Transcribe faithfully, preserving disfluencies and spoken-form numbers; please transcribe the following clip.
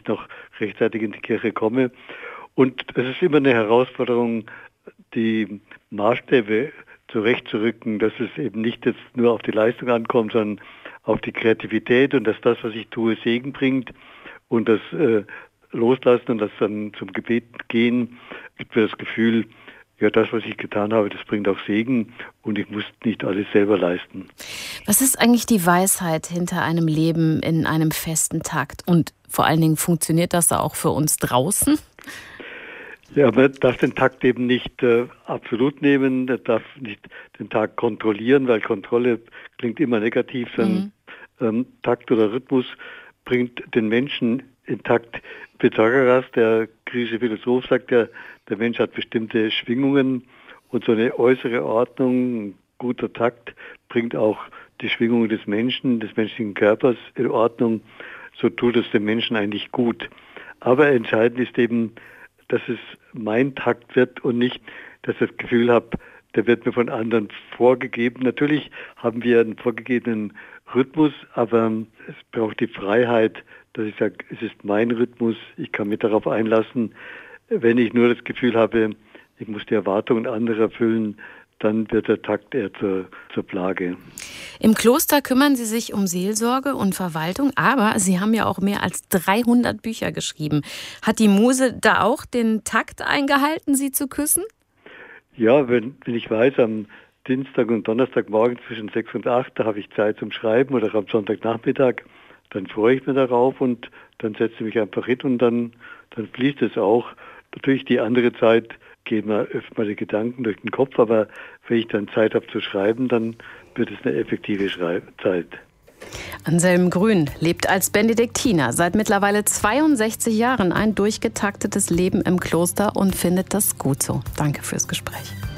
ich noch rechtzeitig in die Kirche komme. Und es ist immer eine Herausforderung, die Maßstäbe zurechtzurücken, dass es eben nicht jetzt nur auf die Leistung ankommt, sondern auf die Kreativität und dass das, was ich tue, Segen bringt und das äh, Loslassen und das dann zum Gebet gehen, gibt mir das Gefühl, ja, das, was ich getan habe, das bringt auch Segen und ich muss nicht alles selber leisten. Was ist eigentlich die Weisheit hinter einem Leben in einem festen Takt? Und vor allen Dingen, funktioniert das auch für uns draußen? Ja, man darf den Takt eben nicht äh, absolut nehmen, man darf nicht den Tag kontrollieren, weil Kontrolle klingt immer negativ, sondern mhm. ähm, Takt oder Rhythmus bringt den Menschen in Takt. Pythagoras, der griechische Philosoph, sagt ja, der Mensch hat bestimmte Schwingungen und so eine äußere Ordnung, ein guter Takt bringt auch die Schwingungen des Menschen, des menschlichen Körpers in Ordnung. So tut es dem Menschen eigentlich gut. Aber entscheidend ist eben, dass es mein Takt wird und nicht, dass ich das Gefühl habe, der wird mir von anderen vorgegeben. Natürlich haben wir einen vorgegebenen Rhythmus, aber es braucht die Freiheit, dass ich sage, es ist mein Rhythmus, ich kann mich darauf einlassen. Wenn ich nur das Gefühl habe, ich muss die Erwartungen anderer erfüllen, dann wird der Takt eher zur, zur Plage. Im Kloster kümmern Sie sich um Seelsorge und Verwaltung, aber Sie haben ja auch mehr als dreihundert Bücher geschrieben. Hat die Muse da auch den Takt eingehalten, Sie zu küssen? Ja, wenn, wenn ich weiß, am Dienstag und Donnerstagmorgen zwischen sechs und acht, da habe ich Zeit zum Schreiben oder am Sonntagnachmittag, dann freue ich mich darauf und dann setze ich mich einfach hin und dann, dann fließt es auch. Natürlich die andere Zeit gehen mir öfter mal die Gedanken durch den Kopf, aber wenn ich dann Zeit habe zu schreiben, dann wird es eine effektive Schreibzeit. Anselm Grün lebt als Benediktiner seit mittlerweile zweiundsechzig Jahren ein durchgetaktetes Leben im Kloster und findet das gut so. Danke fürs Gespräch.